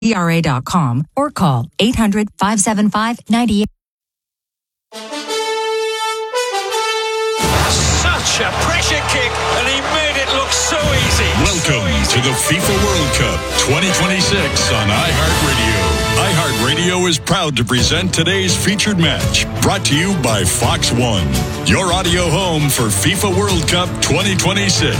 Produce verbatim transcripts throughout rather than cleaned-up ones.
E R A dot com or call eight hundred, five seven five, nine eight. Such a pressure kick, and he made it look so easy. Welcome so easy. To the FIFA World Cup twenty twenty-six on iHeartRadio. iHeartRadio is proud to present today's featured match, brought to you by Fox One, your audio home for FIFA World Cup twenty twenty-six.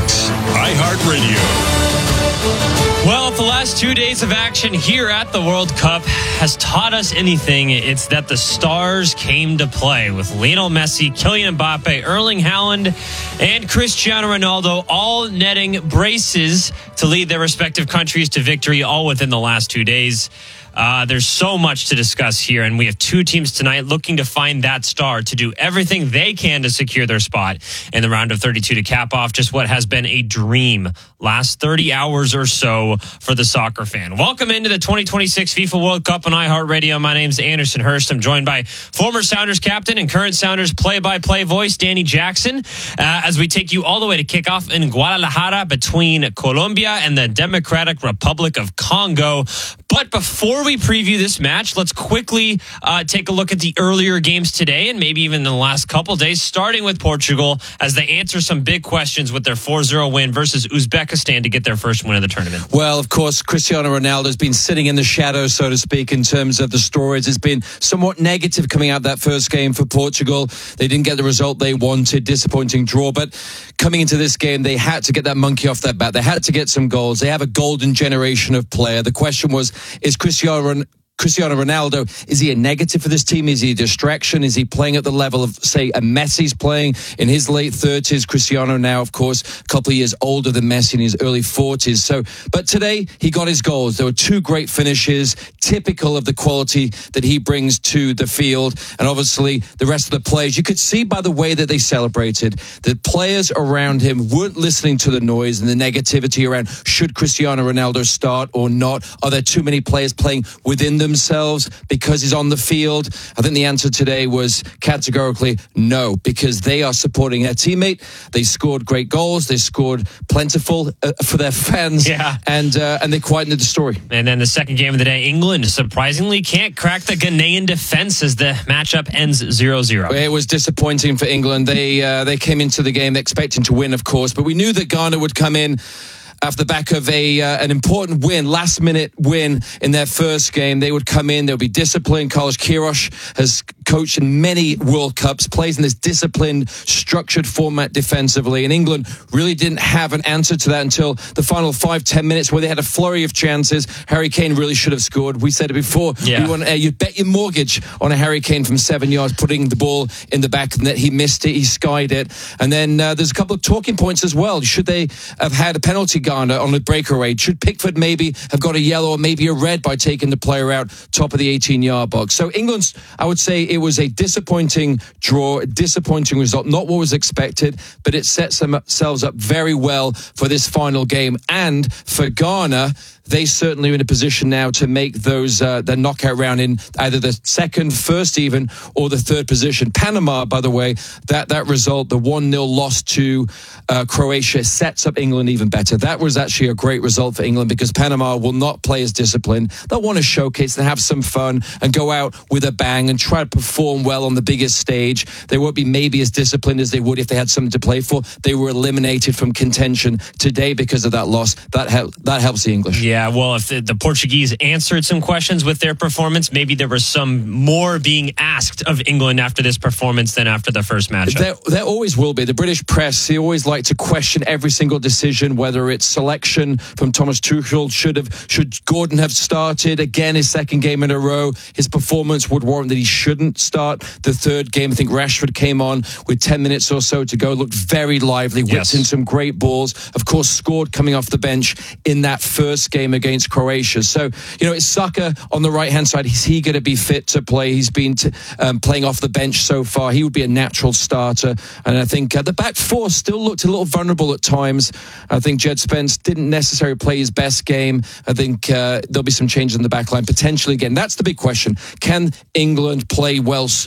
iHeartRadio. Well, if the last two days of action here at the World Cup has taught us anything, it's that the stars came to play with Lionel Messi, Kylian Mbappe, Erling Haaland, and Cristiano Ronaldo all netting braces to lead their respective countries to victory all within the last two days. Uh, there's so much to discuss here, and we have two teams tonight looking to find that star to do everything they can to secure their spot in the round of thirty-two to cap off just what has been a dream last thirty hours or so for the soccer fan. Welcome into the twenty twenty-six FIFA World Cup on iHeartRadio. My name's Anderson Hurst. I'm joined by former Sounders captain and current Sounders play-by-play voice, Danny Jackson, uh, as we take you all the way to kickoff in Guadalajara between Colombia and the Democratic Republic of Congo. But before we preview this match, let's quickly uh, take a look at the earlier games today and maybe even in the last couple days, starting with Portugal as they answer some big questions with their four zero win versus Uzbekistan to get their first win of the tournament. Well, of course, Cristiano Ronaldo has been sitting in the shadows, so to speak, in terms of the stories. It's been somewhat negative coming out that first game for Portugal. They didn't get the result they wanted, disappointing draw. But coming into this game, they had to get that monkey off their back. They had to get some goals. They have a golden generation of player. The question was, is Cristiano Ronaldo Cristiano Ronaldo, is he a negative for this team? Is he a distraction? Is he playing at the level of, say, a Messi's playing in his late thirties? Cristiano now, of course, a couple of years older than Messi in his early forties. So, but today, he got his goals. There were two great finishes, typical of the quality that he brings to the field. And obviously, the rest of the players, you could see by the way that they celebrated, the players around him weren't listening to the noise and the negativity around, should Cristiano Ronaldo start or not? Are there too many players playing within them? Themselves because he's on the field? I think the answer today was categorically no, because they are supporting their teammate. They scored great goals. They scored plentiful uh, for their fans. Yeah. And uh, and they quietened the story. And then the second game of the day, England surprisingly can't crack the Ghanaian defense as the matchup ends zero zero. It was disappointing for England. They uh, they came into the game expecting to win, of course, but we knew that Ghana would come in after the back of a uh, an important win, last-minute win in their first game. They would come in, they'll be disciplined. Carlos Queiroz has coached in many World Cups, plays in this disciplined, structured format defensively, and England really didn't have an answer to that until the final five, ten minutes where they had a flurry of chances. Harry Kane really should have scored. We said it before. Yeah. We want, uh, you'd bet your mortgage on a Harry Kane from seven yards, putting the ball in the back of the net. He missed it, he skied it. And then uh, there's a couple of talking points as well. Should they have had a penalty Ghana on the breakaway? Should Pickford maybe have got a yellow or maybe a red by taking the player out top of the eighteen-yard box? So England's, I would say it was a disappointing draw, a disappointing result, not what was expected, but it sets themselves up very well for this final game. And for Ghana, they certainly are in a position now to make those uh, the knockout round in either the second, first even, or the third position. Panama, by the way, that, that result, the one nil loss to uh, Croatia, sets up England even better. That was actually a great result for England because Panama will not play as disciplined. They'll want to showcase and have some fun and go out with a bang and try to perform well on the biggest stage. They won't be maybe as disciplined as they would if they had something to play for. They were eliminated from contention today because of that loss. That, hel- that helps the English. Yeah. Yeah, well, if the, the Portuguese answered some questions with their performance, maybe there was some more being asked of England after this performance than after the first matchup. There, there always will be. The British press, they always like to question every single decision, whether it's selection from Thomas Tuchel. Should have, should Gordon have started again his second game in a row? His performance would warrant that he shouldn't start the third game. I think Rashford came on with ten minutes or so to go, looked very lively, whipped yes. in some great balls. Of course, scored coming off the bench in that first game against Croatia. So, you know, it's Saka on the right-hand side. Is he going to be fit to play? He's been to, um, playing off the bench so far. He would be a natural starter. And I think uh, the back four still looked a little vulnerable at times. I think Jed Spence didn't necessarily play his best game. I think uh, there'll be some changes in the back line potentially again. That's the big question. Can England play well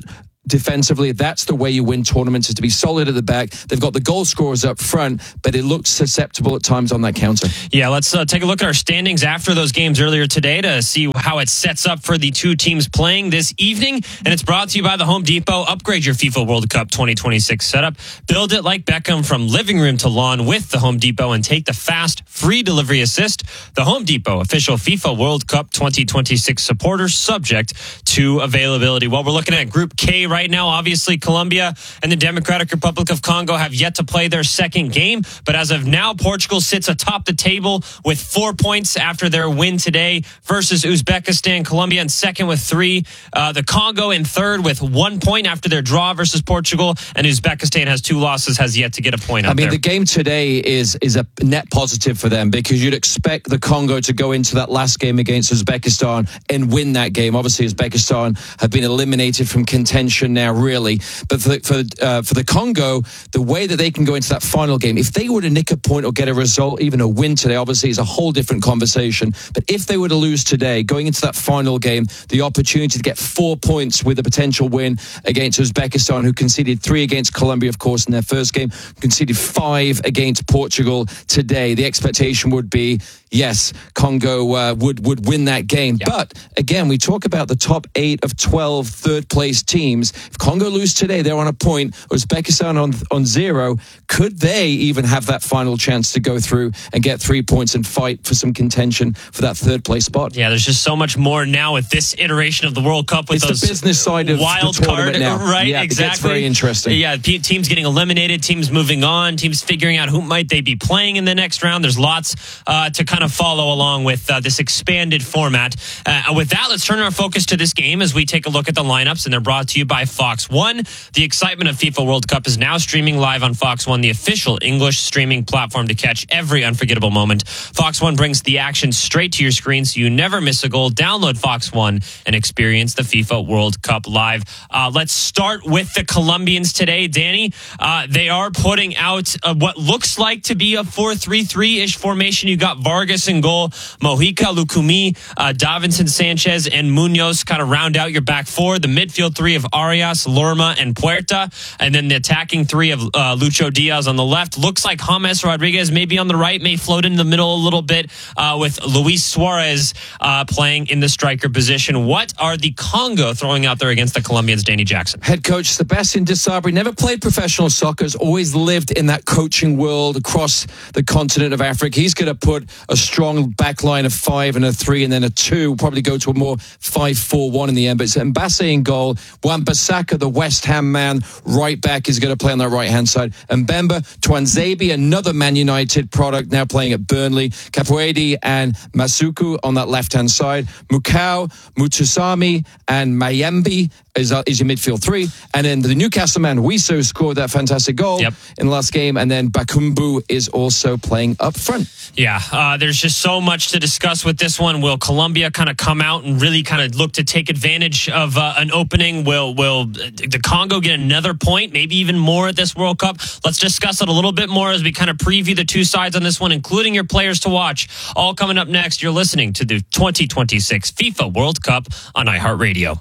defensively. That's the way you win tournaments, is to be solid at the back. They've got the goal scorers up front, but it looks susceptible at times on that counter. Yeah, let's uh, take a look at our standings after those games earlier today to see how it sets up for the two teams playing this evening. And it's brought to you by the Home Depot. Upgrade your FIFA World Cup twenty twenty-six setup. Build it like Beckham from living room to lawn with the Home Depot and take the fast, free delivery assist. The Home Depot, official FIFA World Cup twenty twenty-six supporter, subject to availability. Well, we're looking at Group K right now. Obviously, Colombia and the Democratic Republic of Congo have yet to play their second game. But as of now, Portugal sits atop the table with four points after their win today versus Uzbekistan. Colombia in second with three. Uh, the Congo in third with one point after their draw versus Portugal. And Uzbekistan has two losses, has yet to get a point. I mean, there. the game today is is a net positive for them, because you'd expect the Congo to go into that last game against Uzbekistan and win that game. Obviously, Uzbekistan have been eliminated from contention now, really. But for the, for, uh, for the Congo, the way that they can go into that final game, if they were to nick a point or get a result, even a win today, obviously is a whole different conversation. But if they were to lose today, going into that final game, the opportunity to get four points with a potential win against Uzbekistan, who conceded three against Colombia, of course, in their first game, conceded five against Portugal today. The expectation would be, yes, Congo uh, would, would win that game. Yep. But again, we talk about the top eight of twelve third place teams. If Congo lose today, they're on a point. Uzbekistan on, on zero. Could they even have that final chance to go through and get three points and fight for some contention for that third place spot? Yeah, there's just so much more now with this iteration of the World Cup. With it's those the business side of wild the tournament card, now. Right? Yeah, exactly. It's very interesting. Yeah, teams getting eliminated, teams moving on, teams figuring out who might they be playing in the next round. There's lots uh, to kind of follow along with uh, this expanded format. Uh, with that, let's turn our focus to this game as we take a look at the lineups, and they're brought to you by Fox One. The excitement of FIFA World Cup is now streaming live on Fox One, the official English streaming platform to catch every unforgettable moment. Fox One brings the action straight to your screen so you never miss a goal. Download Fox One and experience the FIFA World Cup live. Uh, let's start with the Colombians today. Danny, uh, they are putting out uh, what looks like to be a four three three-ish formation. You got Vargas in goal, Mojica, Lucumí, uh, Davinson Sanchez, and Munoz kind of round out your back four. The midfield three of Arias, Lorma, and Puerta. And then the attacking three of uh, Lucho Diaz on the left. Looks like James Rodriguez maybe on the right, may float in the middle a little bit uh, with Luis Suarez uh, playing in the striker position. What are the Congo throwing out there against the Colombians, Danny Jackson? Head coach Sebastian Desabre never played professional soccer, has always lived in that coaching world across the continent of Africa. He's going to put a strong back line of five and a three and then a two, probably go to a more five four one in the end. But it's Mbassa in goal. Wan-Bissaka, the West Ham man, right back, is going to play on that right-hand side. And Mbemba, Tuanzebe, another Man United product, now playing at Burnley. Capoeira and Masuku on that left-hand side. Mukau, Mutusami, and Mayembe is, uh, is your midfield three. And then the Newcastle man, Wiso, scored that fantastic goal yep. in the last game. And then Bakumbu is also playing up front. Yeah, uh, there's just so much to discuss with this one. Will Colombia kind of come out and really kind of look to take advantage of uh, an opening? Will will the Congo get another point, maybe even more at this World Cup? Let's discuss it a little bit more as we kind of preview the two sides on this one, including your players to watch. All coming up next. You're listening to the twenty twenty-six FIFA World Cup on iHeartRadio.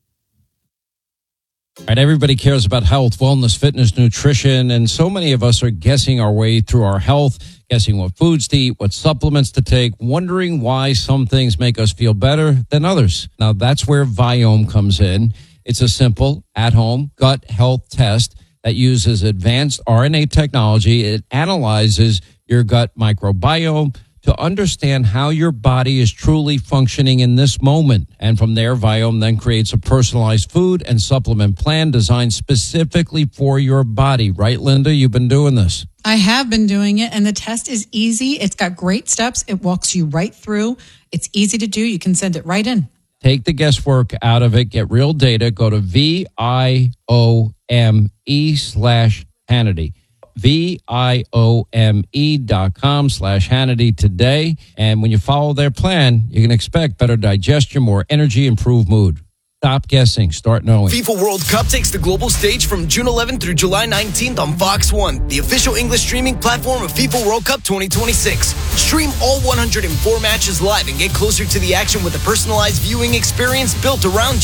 All right, everybody cares about health, wellness, fitness, nutrition, and so many of us are guessing our way through our health, guessing what foods to eat, what supplements to take, wondering why some things make us feel better than others. Now, that's where Viome comes in. It's a simple, at-home gut health test that uses advanced R N A technology. It analyzes your gut microbiome to understand how your body is truly functioning in this moment. And from there, Viome then creates a personalized food and supplement plan designed specifically for your body. Right, Linda? You've been doing this. I have been doing it, and the test is easy. It's got great steps. It walks you right through. It's easy to do. You can send it right in. Take the guesswork out of it. Get real data. Go to V I O M E slash Hannity. V-I-O-M-E dot com slash Hannity today. And when you follow their plan, you can expect better digestion, more energy, improved mood. Stop guessing. Start knowing. FIFA World Cup takes the global stage from June eleventh through July nineteenth on Fox One, the official English streaming platform of FIFA World Cup twenty twenty-six. Stream all one hundred four matches live and get closer to the action with a personalized viewing experience built around you.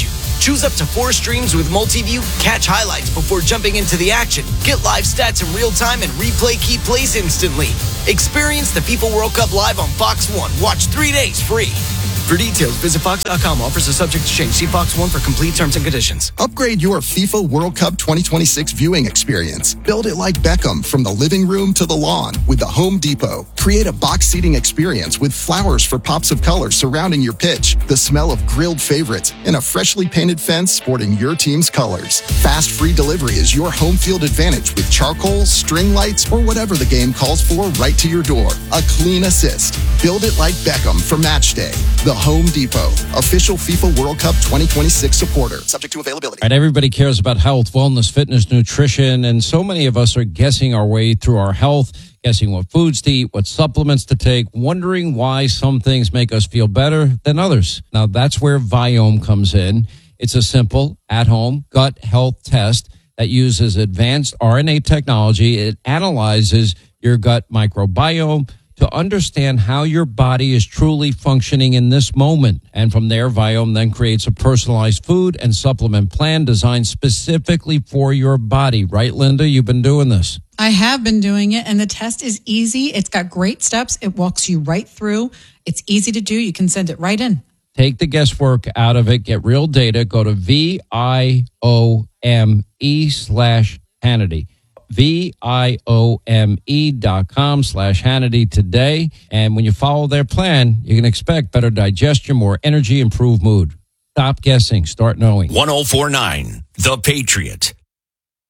Choose up to four streams with Multiview, catch highlights before jumping into the action, get live stats in real time, and replay key plays instantly. Experience the FIFA World Cup live on Fox One. Watch three days free. For details, visit fox dot com. Offers are subject to change. See Fox One for complete terms and conditions. Upgrade your FIFA World Cup twenty twenty-six viewing experience. Build it like Beckham from the living room to the lawn with the Home Depot. Create a box seating experience with flowers for pops of color surrounding your pitch, the smell of grilled favorites, and a freshly painted fence sporting your team's colors. Fast free delivery is your home field advantage with charcoal, string lights, or whatever the game calls for right to your door. A clean assist. Build it like Beckham for match day. The Home Depot, official FIFA World Cup twenty twenty-six supporter. Subject to availability. Right, everybody cares about health, wellness, fitness, nutrition, and so many of us are guessing our way through our health, guessing what foods to eat, what supplements to take, wondering why some things make us feel better than others. Now, that's where Viome comes in. It's a simple, at-home gut health test that uses advanced R N A technology. It analyzes your gut microbiome to understand how your body is truly functioning in this moment. And from there, Viome then creates a personalized food and supplement plan designed specifically for your body. Right, Linda? You've been doing this. I have been doing it, and the test is easy. It's got great steps. It walks you right through. It's easy to do. You can send it right in. Take the guesswork out of it. Get real data. Go to V I O M E slash Hannity. V-I-O-M-E dot com slash Hannity today. And when you follow their plan, you can expect better digestion, more energy, improved mood. Stop guessing. Start knowing. one oh four point nine The Patriot.